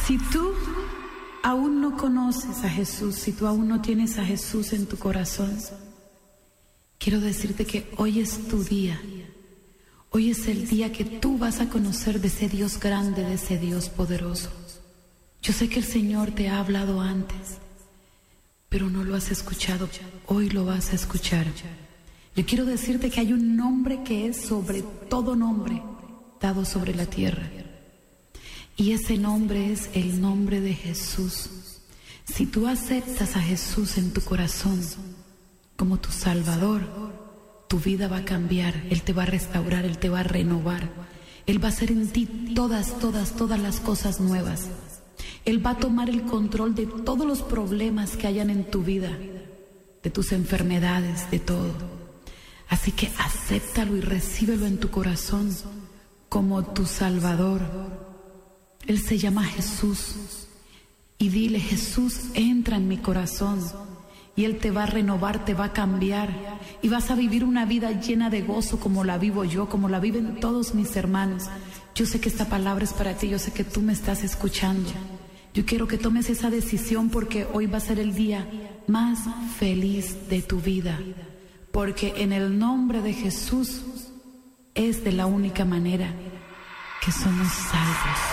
Si tú aún no conoces a Jesús, si tú aún no tienes a Jesús en tu corazón, quiero decirte que hoy es tu día. Hoy es el día que tú vas a conocer de ese Dios grande, de ese Dios poderoso. Yo sé que el Señor te ha hablado antes, pero no lo has escuchado. Hoy lo vas a escuchar. Yo quiero decirte que hay un nombre que es sobre todo nombre dado sobre la tierra. Y ese nombre es el nombre de Jesús. Si tú aceptas a Jesús en tu corazón como tu Salvador, tu vida va a cambiar. Él te va a restaurar, Él te va a renovar. Él va a hacer en ti todas las cosas nuevas. Él va a tomar el control de todos los problemas que hayan en tu vida, de tus enfermedades, de todo. Así que acéptalo y recíbelo en tu corazón como tu Salvador. Él se llama Jesús. Y dile: Jesús, entra en mi corazón. Y Él te va a renovar, te va a cambiar. Y vas a vivir una vida llena de gozo como la vivo yo, como la viven todos mis hermanos. Yo sé que esta palabra es para ti, yo sé que tú me estás escuchando. Yo quiero que tomes esa decisión porque hoy va a ser el día más feliz de tu vida. Porque en el nombre de Jesús es de la única manera que somos salvos.